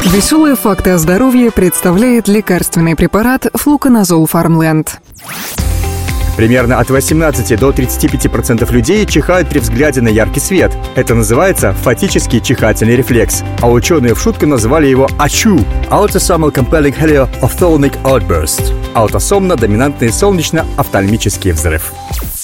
Веселые факты о здоровье представляет лекарственный препарат Флуконазол Фармленд. Примерно от 18 до 35% людей чихают при взгляде на яркий свет. Это называется фатический чихательный рефлекс. А ученые в шутку называли его АЧУ – Autosomal Compelling Helio-Ophthalmic Outburst – аутосомно-доминантный солнечно-офтальмический взрыв.